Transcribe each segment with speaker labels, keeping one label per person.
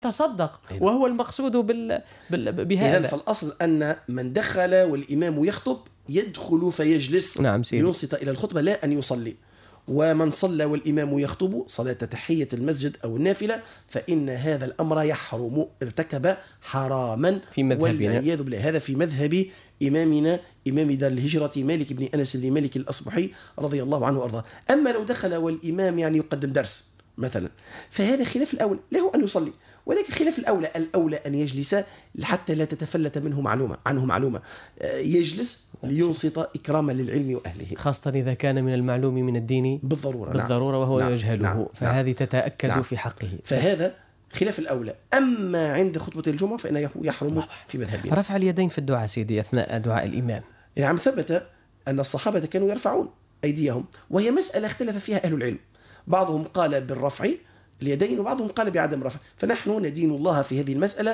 Speaker 1: تصدق، وهو المقصود بهذا.
Speaker 2: إذن فالأصل أن من دخل والإمام يخطب يدخل فيجلس لينصت إلى الخطبة لا أن يصلي. ومن صلى والإمام يخطب صلاة تحية المسجد أو النافلة فإن هذا الأمر يحرم، ارتكب حراما
Speaker 1: في مذهبنا
Speaker 2: والعياذ بالله. هذا في مذهب إمامنا إمام دار الهجرة مالك بن أنس المالكي الأصبحي رضي الله عنه وأرضاه. أما لو دخل والإمام يعني يقدم درس مثلا فهذا خلاف الأولى، له أن يصلي، ولكن خلاف الأولى أن يجلس حتى لا تتفلت عنه معلومة، يجلس لينصت إكراما للعلم وأهله،
Speaker 1: خاصة إذا كان من المعلوم من الدين بالضرورة وهو يجهله، فهذه تتأكد في حقه.
Speaker 2: فهذا خلاف الأولى. أما عند خطبة الجمعة فإنه يحرم في مذهبنا.
Speaker 1: رفع اليدين في الدعاء سيدي أثناء دعاء الإمام،
Speaker 2: نعم، ثبت أن الصحابة كانوا يرفعون أيديهم، وهي مسألة اختلف فيها أهل العلم، بعضهم قال بالرفع اليدين وبعضهم قال بعدم رفع. فنحن ندين الله في هذه المسألة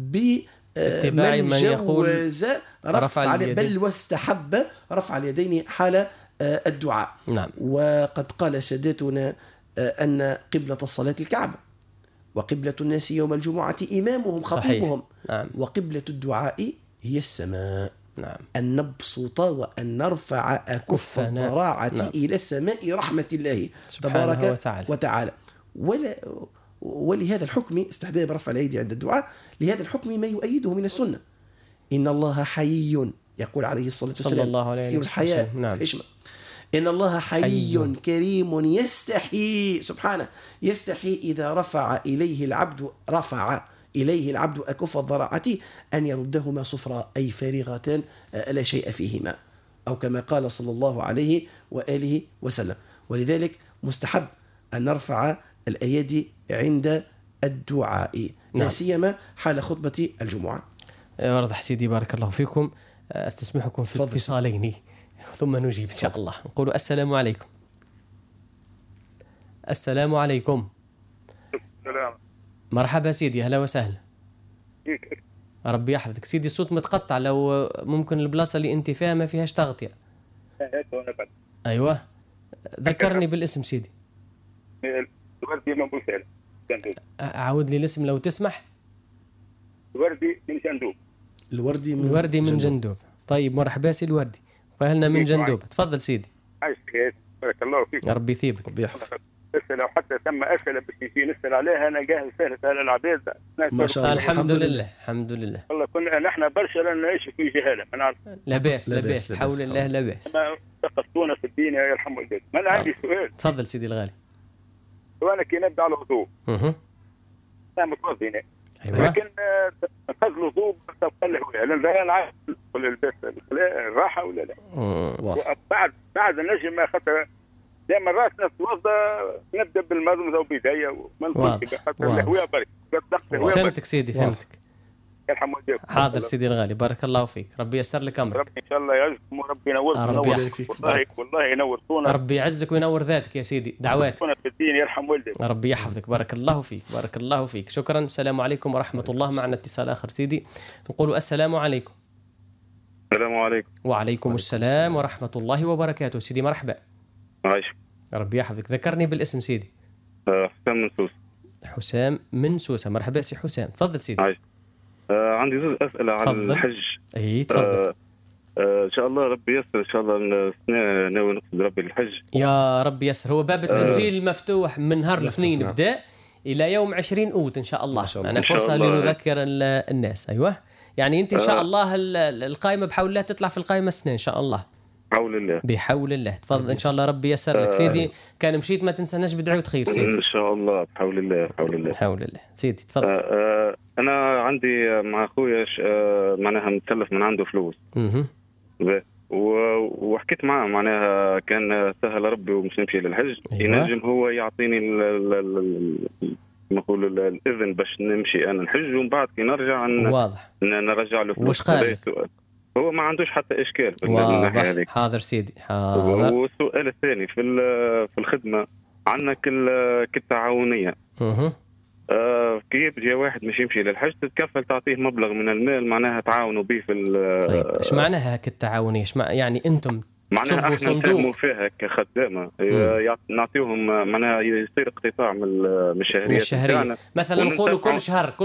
Speaker 1: اتباع من يقول
Speaker 2: رفع اليدين، بل واستحب رفع اليدين حال الدعاء.
Speaker 1: نعم.
Speaker 2: وقد قال سادتنا أن قبلة الصلاة الكعبة، وقبلة الناس يوم الجمعة إمامهم خطيبهم.
Speaker 1: نعم.
Speaker 2: وقبلة الدعاء هي السماء.
Speaker 1: نعم.
Speaker 2: أن نبسط وأن نرفع أكف الضراعة إلى السماء رحمة الله تبارك وتعالى. ولهذا الحكم استحباب رفع الأيدي عند الدعاء، لهذا الحكم ما يؤيده من السنة. إن الله حيي، يقول عليه الصلاة والسلام في الحياة حشمة، إن الله حيي كريم يستحي سبحانه، يستحي إذا رفع إليه العبد أكف الضراعة أن يردهما صفرا، أي فارغتان لا شيء فيهما، أو كما قال صلى الله عليه وآله وسلم. ولذلك مستحب أن نرفع الأيدي عند الدعاء، لا سيما حال خطبة الجمعة.
Speaker 1: واضح سيدي، بارك الله فيكم. استسمحكم في اتصالين ثم نجيب إن شاء الله. نقول السلام عليكم. السلام عليكم.
Speaker 3: السلام.
Speaker 1: مرحبا سيدي، هلا وسهلا. ربي يحفظك سيدي. الصوت متقطع، لو ممكن البلاصة اللي انت فيها ما فيهاش تغطية. أيوة، ذكرني بالاسم سيدي.
Speaker 3: الوردي من بوسهل.
Speaker 1: عاود لي الاسم لو تسمح.
Speaker 3: الوردي من جندوب.
Speaker 1: الوردي من جندوب. طيب مرحبا سي الوردي، فهلنا من جندوب. تفضل سيدي.
Speaker 3: عايشك، بارك الله فيك.
Speaker 1: ربي يثيبك.
Speaker 2: ربي يحفظك.
Speaker 3: لو حتى تم أسئلة باش نسأل عليها أنا جاهز سهلة على العباد.
Speaker 1: ما شاء الله. الحمد لله الحمد لله.
Speaker 3: والله كنا نحن برشا نعيش في جهالة.
Speaker 1: لا بأس بحول الله لا بأس.
Speaker 3: ما ثقفتونا في الدين يرحم والديك. ما أنا عندي سؤال.
Speaker 1: تفضل سيدي الغالي.
Speaker 3: وأنا كي نبدأ على الوضوء أنا متوضي هنا، لكن نخزلوا ضوء تبقى له لأن أنا عارف البس الراحة ولا لا. بعد النجم ما خطر لا مرات نتوضا نبدا بالمضمضه وبدايه وما نقولش بخاطر الهواء برك.
Speaker 1: فهمتك سيدي، فهمتك.
Speaker 3: يرحم والديك.
Speaker 1: حاضر سيدي الغالي، بارك الله فيك. ربي ييسر لك امرك.
Speaker 3: ربي ان شاء الله يعزكم وربي ينوركم. والله ينورتونا.
Speaker 1: ربي يعزك وينور ذاتك يا سيدي. دعواتك
Speaker 3: في الدين يرحم والديك.
Speaker 1: ربي يحفظك. بارك الله فيك، بارك الله فيك. شكرا. السلام عليكم ورحمه الله. معنا اتصال اخر سيدي. نقول السلام عليكم.
Speaker 3: السلام عليكم.
Speaker 1: وعليكم السلام ورحمه الله وبركاته. سيدي مرحبا.
Speaker 3: عايش.
Speaker 1: ربي يحفظك. ذكرني بالاسم سيدي.
Speaker 3: حسام من سوسة.
Speaker 1: حسام من سوسة. مرحبا سي حسام. تفضل سيدي.
Speaker 3: عايش. عندي زوج أسئلة على الحج.
Speaker 1: اي تفضل.
Speaker 3: ان شاء الله ربي ييسر، ان شاء الله السنه ناوي نقصد ربي الحج.
Speaker 1: يا ربي ييسر. هو باب التسجيل مفتوح من نهار الاثنين بدا الى يوم 20 اوت ان شاء الله. معنا فرصه لنذكر الناس. ايوه يعني انت ان شاء الله القائمه بحول الله تطلع في القائمه السنه ان شاء الله.
Speaker 3: بحول الله.
Speaker 1: بحول الله. تفضل ان شاء الله ربي ييسر لك سيدي. كان مشيت ما تنسناش بدعوة خير سيدي
Speaker 3: ان شاء الله. بحول الله بحول الله
Speaker 1: بحول الله سيدي. تفضل.
Speaker 3: انا عندي مع اخويا معناها متسلف من عنده فلوس. وحكيت معاه معناها كان سهل ربي ومش نمشي للحج. ينجم هو يعطيني نقول الاذن باش نمشي انا الحج، ومن بعد كي نرجع
Speaker 1: واضح
Speaker 3: نرجع له فلوس.
Speaker 1: وش قال؟
Speaker 3: هو ما عندوش حتى اشكال
Speaker 1: بالناحيه هذيك. حاضر سيدي حاضر.
Speaker 3: والسؤال الثاني في الخدمه عندنا كالتعاونيه. كيف جاء واحد مش يمشي للحج تتكفل تعطيه مبلغ من المال معناها تعاونوا به في
Speaker 1: طيب ايش معناها كالتعاونيه؟ ايش يعني انتم
Speaker 4: معناها احنا نفهموا فيها كخدامه نعطيوهم معناها يصير اقتطاع من الشهريات
Speaker 1: مثلا نقولوا كل شهر